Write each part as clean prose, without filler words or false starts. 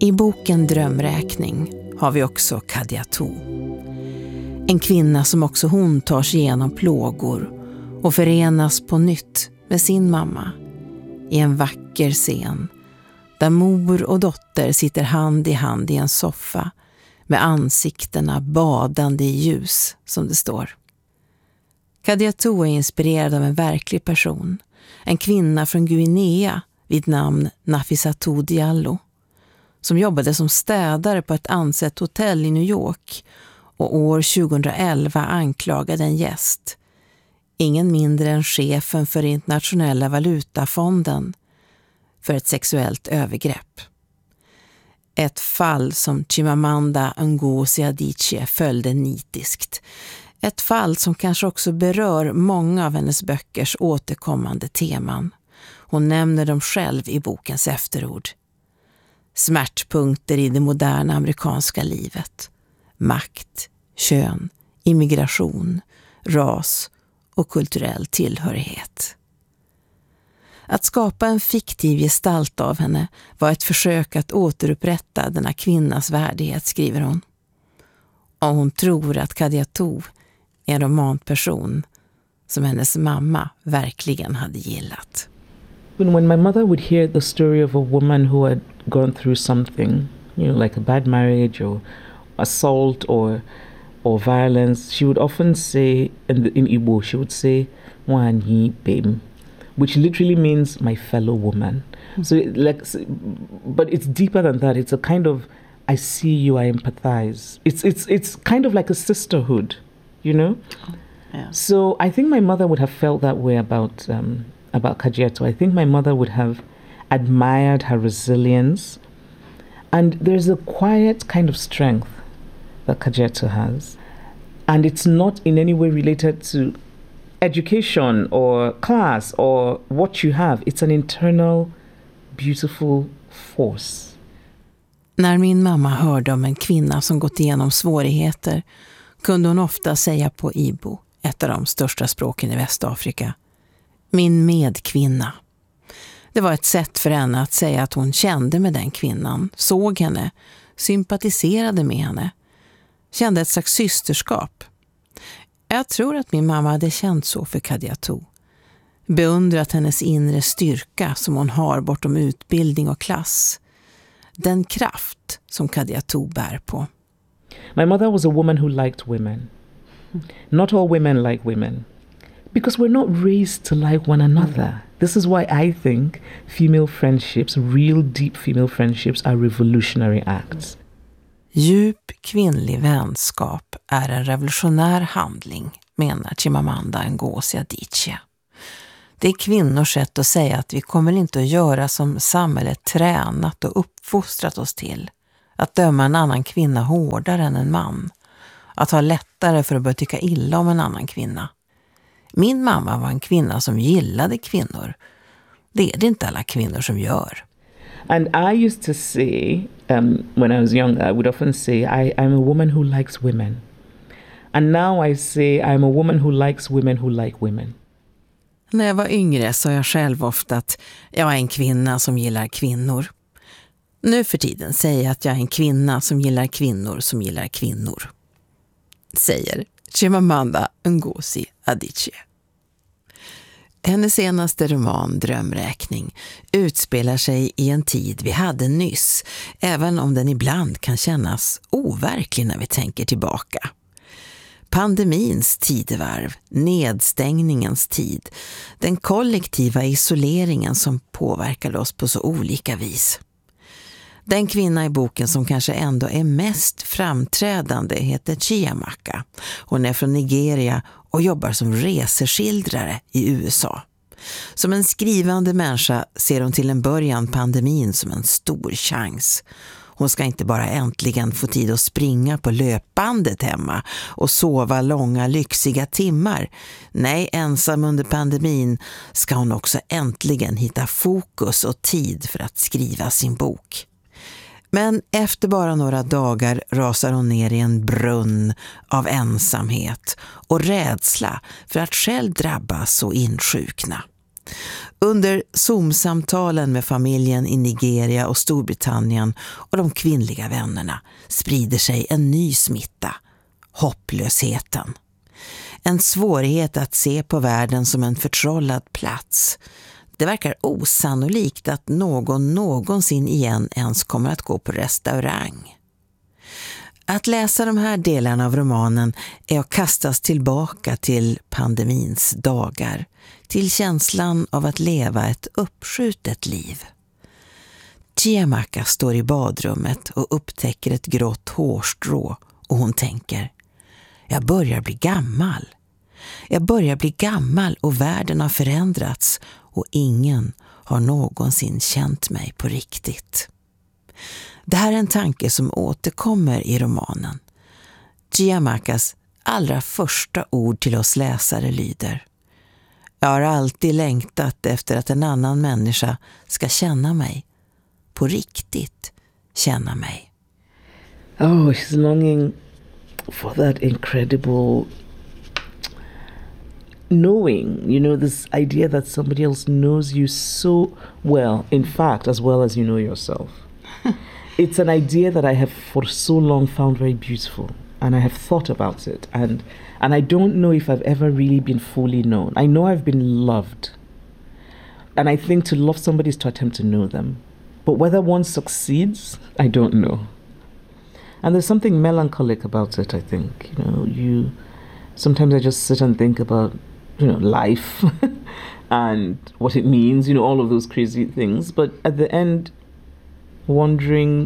I boken Drömräkning har vi också Kadiatou. En kvinna som också hon tar sig igenom plågor och förenas på nytt med sin mamma i en vacker scen där mor och dotter sitter hand i hand i en soffa med ansiktena badande i ljus, som det står. Kadiatou är inspirerad av en verklig person, en kvinna från Guinea vid namn Nafissatou Diallo, som jobbade som städare på ett ansett hotell i New York och år 2011 anklagade en gäst, ingen mindre än chefen för Internationella valutafonden, för ett sexuellt övergrepp. Ett fall som Chimamanda Ngozi Adichie följde nitiskt. Ett fall som kanske också berör många av hennes böckers återkommande teman. Hon nämner dem själv i bokens efterord. Smärtpunkter i det moderna amerikanska livet. Makt, kön, immigration, ras och kulturell tillhörighet. Att skapa en fiktiv gestalt av henne var ett försök att återupprätta denna kvinnas värdighet, skriver hon. Och hon tror att Kadiatou är en romanperson som hennes mamma verkligen hade gillat. When my mother would hear the story of a woman who had gone through something, like a bad marriage or assault or violence, she would often say, in Igbo, she would say, "Wanyi bem," which literally means my fellow woman. So, but it's deeper than that. It's a kind of, I see you, I empathize. It's kind of like a sisterhood, Yeah. So I think my mother would have felt that way about Kajiatou. I think my mother would have admired her resilience. And there's a quiet kind of strength that Kajiatou has. And it's not in any way related to education or class or what you have. It's an internal, beautiful force. När min mamma hörde om en kvinna som gått igenom svårigheter kunde hon ofta säga på Igbo, ett av de största språken i Västafrika, min medkvinna. Det var ett sätt för henne att säga att hon kände med den kvinnan, såg henne, sympatiserade med henne, kände ett slags systerskap. Jag tror att min mamma hade känt så för Kadiatou. Beundrat hennes inre styrka som hon har bortom utbildning och klass. Den kraft som Kadiatou bär på. My mother was a woman who liked women. Not all women like women. Because we're not raised to like one another. This is why I think female friendships, real deep female friendships, are revolutionary acts. Djup kvinnlig vänskap är en revolutionär handling, menar Chimamanda Ngozi Adichie. Det är kvinnors sätt att säga att vi kommer inte att göra som samhället tränat och uppfostrat oss till. Att döma en annan kvinna hårdare än en man. Att ha lättare för att börja tycka illa om en annan kvinna. Min mamma var en kvinna som gillade kvinnor. Det är det inte alla kvinnor som gör. And I used to say, when I was younger, I would often say, I'm a woman who likes women. And now I say, I'm a woman who likes women who like women. När jag var yngre sa jag själv ofta att jag är en kvinna som gillar kvinnor. Nu för tiden säger jag att jag är en kvinna som gillar kvinnor. Säger Chimamanda Ngozi Adichie. Hennes senaste roman Drömräkning utspelar sig i en tid vi hade nyss, även om den ibland kan kännas overklig när vi tänker tillbaka. Pandemins tidevarv, nedstängningens tid, den kollektiva isoleringen som påverkade oss på så olika vis. Den kvinna i boken som kanske ändå är mest framträdande heter Chiamaka. Hon är från Nigeria och jobbar som reseskildrare i USA. Som en skrivande människa ser hon till en början pandemin som en stor chans. Hon ska inte bara äntligen få tid att springa på löpbandet hemma och sova långa lyxiga timmar. Nej, ensam under pandemin ska hon också äntligen hitta fokus och tid för att skriva sin bok. Men efter bara några dagar rasar hon ner i en brunn av ensamhet och rädsla för att själv drabbas och insjukna. Under Zoom-samtalen med familjen i Nigeria och Storbritannien och de kvinnliga vännerna sprider sig en ny smitta, hopplösheten. En svårighet att se på världen som en förtrollad plats. Det verkar osannolikt att någon någonsin igen ens kommer att gå på restaurang. Att läsa de här delarna av romanen är att kastas tillbaka till pandemins dagar, till känslan av att leva ett uppskjutet liv. Chiamaka står i badrummet och upptäcker ett grått hårstrå och hon tänker: jag börjar bli gammal. Jag börjar bli gammal och världen har förändrats och ingen har någonsin känt mig på riktigt. Det här är en tanke som återkommer i romanen. Chiamakas allra första ord till oss läsare lyder: jag har alltid längtat efter att en annan människa ska känna mig. På riktigt känna mig. Oh, she's longing for that incredible knowing, you know, this idea that somebody else knows you so well, in fact, as well as you know yourself. It's an idea that I have for so long found very beautiful, and I have thought about it, and I don't know if I've ever really been fully known. I know I've been loved, and I think to love somebody is to attempt to know them. But whether one succeeds, I don't know. And there's something melancholic about it, I think. You know, sometimes I just sit and think about, you know, life and what it means, you know, all of those crazy things. But at the end, wondering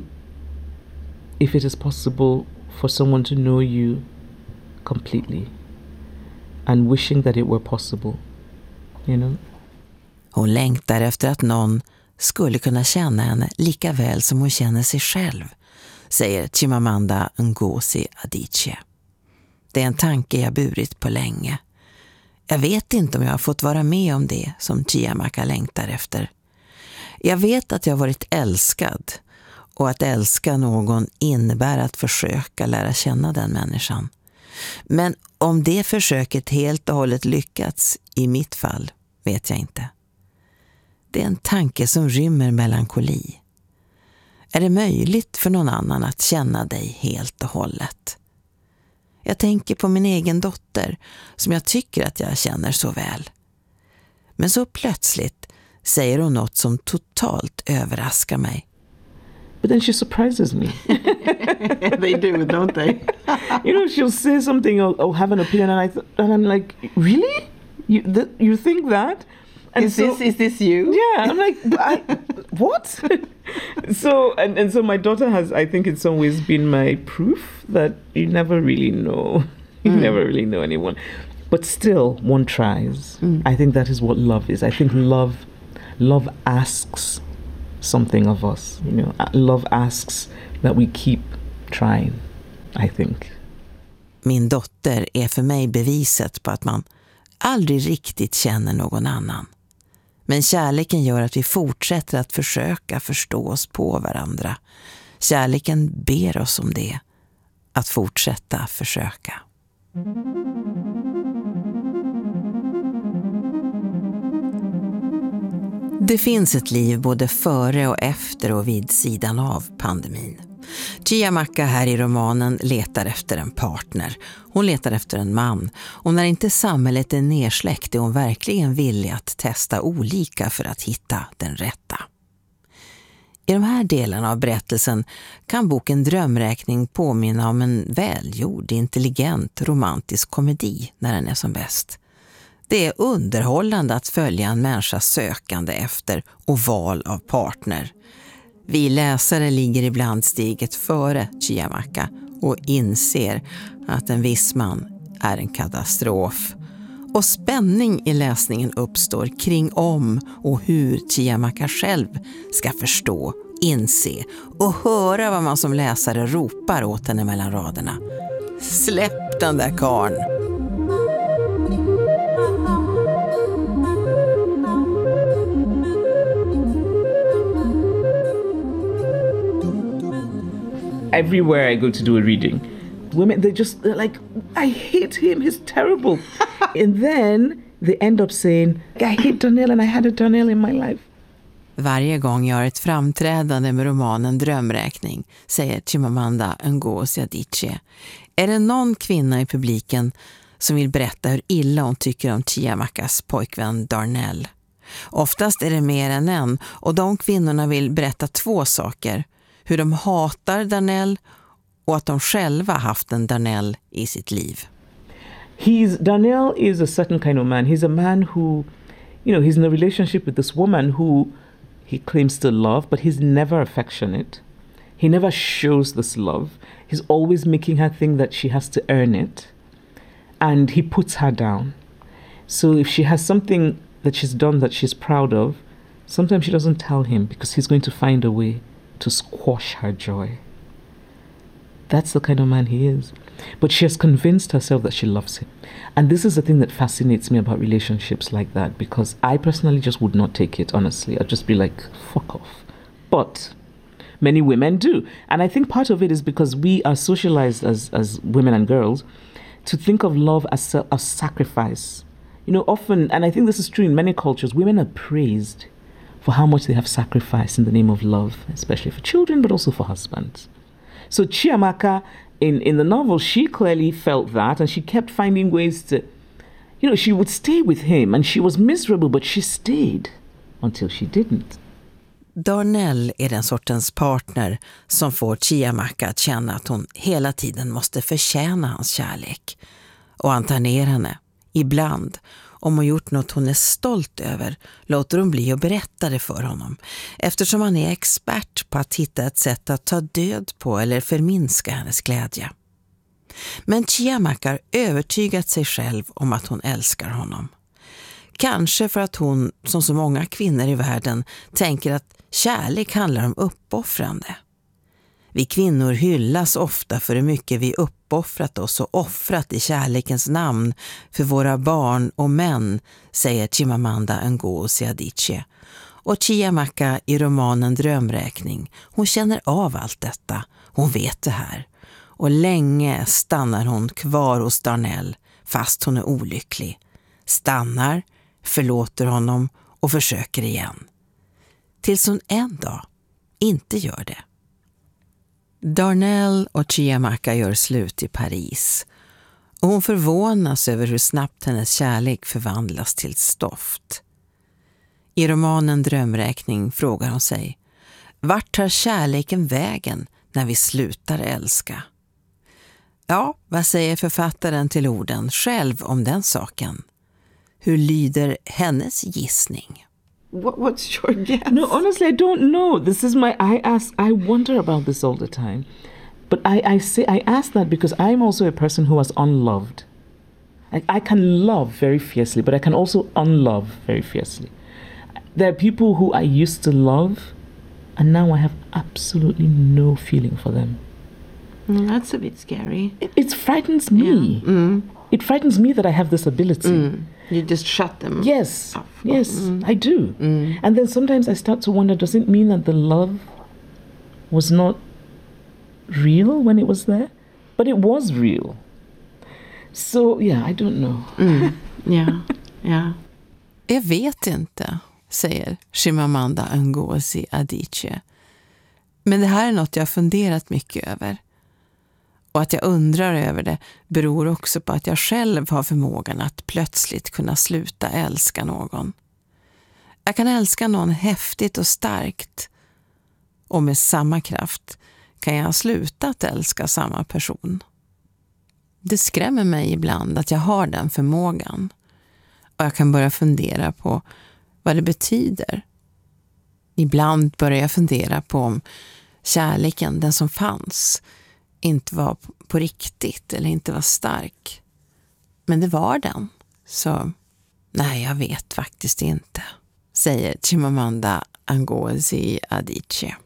if it is possible for someone to know you completely and wishing that it were possible, you know. Hon längtar efter att någon skulle kunna känna henne lika väl som hon känner sig själv, säger Chimamanda Ngozi Adichie. Det är en tanke jag burit på länge. Jag vet inte om jag har fått vara med om det som Chiamaka längtar efter. Jag vet att jag har varit älskad, och att älska någon innebär att försöka lära känna den människan. Men om det försöket helt och hållet lyckats i mitt fall vet jag inte. Det är en tanke som rymmer melankoli. Är det möjligt för någon annan att känna dig helt och hållet? Jag tänker på min egen dotter som jag tycker att jag känner så väl. Men så plötsligt säger hon något som totalt överraskar mig. But then she surprises me. They do, don't they? You know, she'll say something or have an opinion, and I'm like, really? You think that? And is this you? Yeah, I'm like, what? So and so my daughter has, I think, in some ways been my proof that you never really know. You never really know anyone. But still, one tries. I think that is what love is. I think love asks something of us. You know, love asks that we keep trying, I think. Min dotter är för mig beviset på att man aldrig riktigt känner någon annan. Men kärleken gör att vi fortsätter att försöka förstå oss på varandra. Kärleken ber oss om det, att fortsätta försöka. Det finns ett liv både före och efter och vid sidan av pandemin. Chiamaka här i romanen letar efter en partner. Hon letar efter en man. Och när inte samhället är nersläckt är hon verkligen villig att testa olika för att hitta den rätta. I de här delarna av berättelsen kan boken Drömräkning påminna om en välgjord, intelligent, romantisk komedi när den är som bäst. Det är underhållande att följa en människas sökande efter och val av partner. Vi läsare ligger ibland steget före Chiamaka och inser att en viss man är en katastrof. Och spänning i läsningen uppstår kring om och hur Chiamaka själv ska förstå, inse och höra vad man som läsare ropar åt henne mellan raderna. Släpp den där karn! Everywhere I go to do a reading, women, they're like, I hate him, he's terrible. And then they end up saying, I hate Darnell and I had a Darnell in my life. Varje gång jag har ett framträdande med romanen Drömräkning, säger Chimamanda Ngozi Adichie, är det någon kvinna i publiken som vill berätta hur illa hon tycker om Chiamakas pojkvän Darnell. Oftast är det mer än en, och de kvinnorna vill berätta 2 saker. Hur de hatar Darnell och att de själva haft en Darnell i sitt liv. Darnell is a certain kind of man. He's a man who, he's in a relationship with this woman who he claims to love, but he's never affectionate. He never shows this love. He's always making her think that she has to earn it. And he puts her down. So if she has something that she's done that she's proud of, sometimes she doesn't tell him because he's going to find a way to squash her joy. That's the kind of man he is. But she has convinced herself that she loves him. And this is the thing that fascinates me about relationships like that, because I personally just would not take it, honestly. I'd just be like, fuck off. But many women do. And I think part of it is because we are socialized as women and girls to think of love as sacrifice. Often, and I think this is true in many cultures, women are praised for how much they have sacrificed in the name of love, especially for children, but also for husbands. So Chiamaka, in the novel, she clearly felt that, and she kept finding ways to, she would stay with him, and she was miserable, but she stayed until she didn't. Darnell är den sortens partner som får Chiamaka att känna att hon hela tiden måste förtjäna hans kärlek. Och han tar ner henne, ibland. Om hon gjort något hon är stolt över, låter hon bli att berätta det för honom, eftersom han är expert på att hitta ett sätt att ta död på eller förminska hennes glädje. Men Chiamaka har övertygat sig själv om att hon älskar honom. Kanske för att hon, som så många kvinnor i världen, tänker att kärlek handlar om uppoffrande. Vi kvinnor hyllas ofta för hur mycket vi uppoffrat oss och offrat i kärlekens namn för våra barn och män, säger Chimamanda Ngozi Adichie. Och Chiamaka i romanen Drömräkning, hon känner av allt detta, hon vet det här. Och länge stannar hon kvar hos Darnell fast hon är olycklig. Stannar, förlåter honom och försöker igen. Tills hon en dag inte gör det. Darnell och Chiamaka gör slut i Paris, och hon förvånas över hur snabbt hennes kärlek förvandlas till stoft. I romanen Drömräkning frågar hon sig, vart tar kärleken vägen när vi slutar älska? Ja, vad säger författaren till orden själv om den saken? Hur lyder hennes gissning? What's your guess? No, honestly, I don't know. This is I wonder about this all the time. But I ask that because I'm also a person who was unloved. I can love very fiercely, but I can also unlove very fiercely. There are people who I used to love, and now I have absolutely no feeling for them. That's a bit scary. It frightens me. Yeah. Mm. It frightens me that I have this ability. Mm. You just shut them Yes, off. yes, I do. Mm. And then sometimes I start to wonder, does it mean that the love was not real when it was there? But it was real. So, yeah, I don't know. Mm. Yeah, yeah. Jag vet inte, säger Chimamanda Ngozi Adichie. Men det här är något jag har funderat mycket över. Och att jag undrar över det beror också på att jag själv har förmågan att plötsligt kunna sluta älska någon. Jag kan älska någon häftigt och starkt. Och med samma kraft kan jag sluta att älska samma person. Det skrämmer mig ibland att jag har den förmågan. Och jag kan börja fundera på vad det betyder. Ibland börjar jag fundera på om kärleken, den som fanns, inte var på riktigt eller inte var stark. Men det var den. Så nej, jag vet faktiskt inte, säger Chimamanda Ngozi Adichie.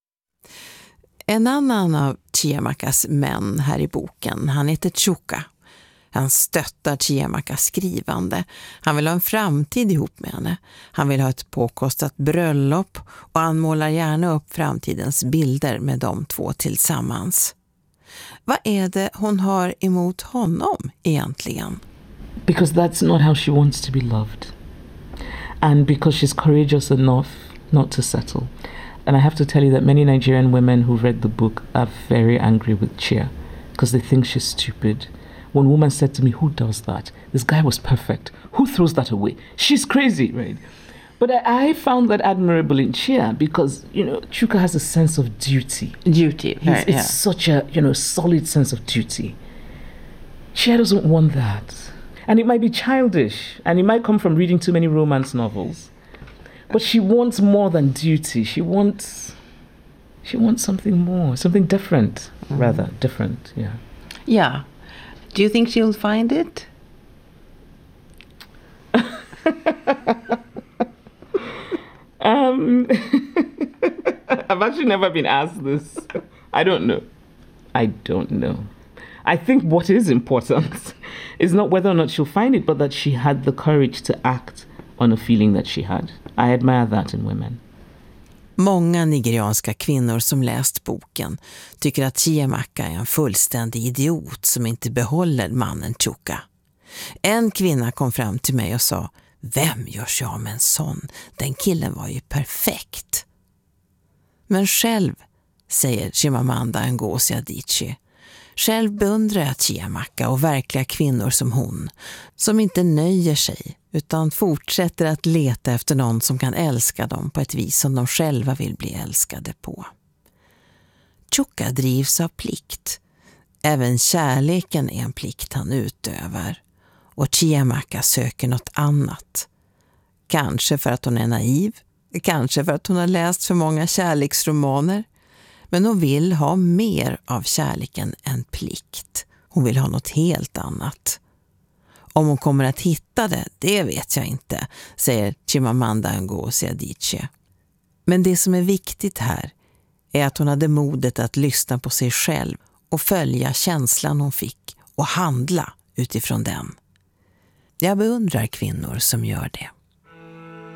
En annan av Chiamakas män här i boken, han heter Chuka. Han stöttar Chiamakas skrivande. Han vill ha en framtid ihop med henne. Han vill ha ett påkostat bröllop och han målar gärna upp framtidens bilder med de två tillsammans. Vad är det hon har emot honom egentligen? because that's not how she wants to be loved. And because she's courageous enough not to settle. And I have to tell you that many Nigerian women who read the book are very angry with Chia because they think she's stupid. One woman said to me, "Who does that? This guy was perfect. Who throws that away? She's crazy," right? But I found that admirable in Chia because, Chuka has a sense of duty. Duty. Right, It's such a, solid sense of duty. Chia doesn't want that. And it might be childish, and it might come from reading too many romance novels. But she wants more than duty. She wants something more, something different, rather different, yeah. Yeah. Do you think she'll find it? I've actually never been asked this. I don't know. I think what is important is not whether or not she'll find it, but that she had the courage to act on a feeling that she had. I admire that in women. Många nigerianska kvinnor som läst boken tycker att Chiamaka är en fullständig idiot som inte behåller mannen Chuka. En kvinna kom fram till mig och sa: "Vem gör sig av med en sån? Den killen var ju perfekt." Men själv, säger Chimamanda Ngozi Adichie, själv beundrar jag Chiamaka och verkliga kvinnor som hon, som inte nöjer sig utan fortsätter att leta efter någon som kan älska dem på ett vis som de själva vill bli älskade på. Chuka drivs av plikt. Även kärleken är en plikt han utövar. Och Chiamaka söker något annat. Kanske för att hon är naiv, kanske för att hon har läst för många kärleksromaner. Men hon vill ha mer av kärleken än plikt. Hon vill ha något helt annat. Om hon kommer att hitta det vet jag inte, säger Chimamanda Ngozi Adichie. Men det som är viktigt här är att hon hade modet att lyssna på sig själv och följa känslan hon fick och handla utifrån den. Jag beundrar kvinnor som gör det.